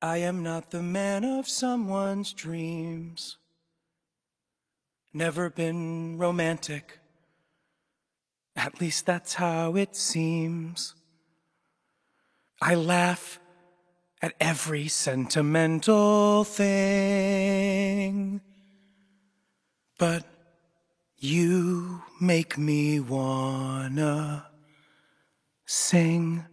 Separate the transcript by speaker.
Speaker 1: I am not the man of someone's dreams. Never been romantic. At least that's how it seems. I laugh at every sentimental thing. But you make me wanna sing.